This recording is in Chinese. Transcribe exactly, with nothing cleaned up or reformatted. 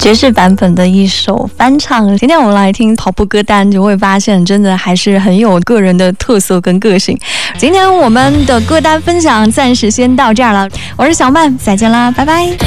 爵士版本的一首翻唱。今天我们来听跑步歌单，就会发现真的还是很有个人的特色跟个性。今天我们的歌单分享暂时先到这儿了，我是小曼，再见啦，拜拜。